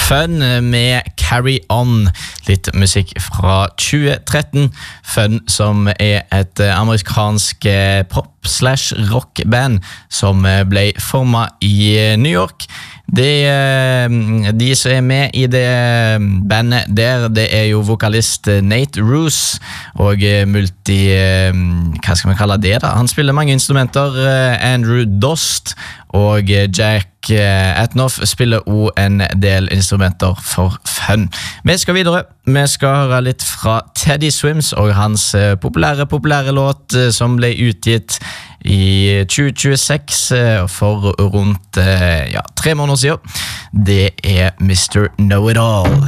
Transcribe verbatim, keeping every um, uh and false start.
Fun med Carry On, litt musikk fra tjue tretten. Fun som er et amerikansk pop slash rockband som ble formet i New York. De, de som er med i det bandet der, det er jo vokalist Nate Roos og multi, hva skal man kalle det da? Han spiller mange instrumenter, Andrew Dost og Jack Atnoff spiller også en del instrumenter for Fun. Vi skal videre, vi skal høre litt fra Teddy Swims og hans populære, populære låt som ble utgitt i tjue tjueseks for rundt ja, tre måneder siden. Det er mister Know-It-All.